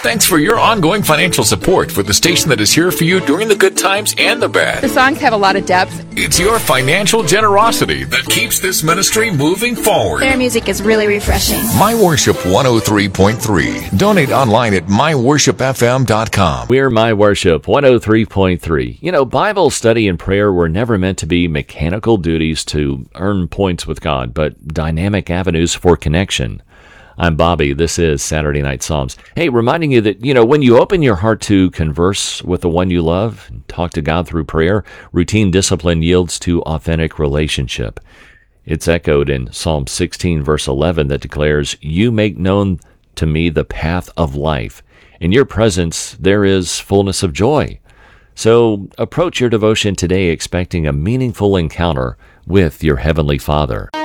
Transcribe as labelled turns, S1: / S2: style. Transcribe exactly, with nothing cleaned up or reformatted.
S1: Thanks for your ongoing financial support for the station that is here for you during the good times and the bad.
S2: The songs have a lot of depth.
S1: It's your financial generosity that keeps this ministry moving forward.
S3: Their music is really refreshing.
S1: My Worship one oh three point three. Donate online at my worship f m dot com.
S4: We're My Worship one oh three point three. You know, Bible study and prayer were never meant to be mechanical duties to earn points with God, but dynamic avenues for connection. I'm Bobby. This is Saturday Night Psalms. Hey, reminding you that, you know, when you open your heart to converse with the one you love, and talk to God through prayer, routine discipline yields to authentic relationship. It's echoed in Psalm sixteen, verse eleven, that declares, "You make known to me the path of life. In your presence there is fullness of joy." So approach your devotion today expecting a meaningful encounter with your Heavenly Father.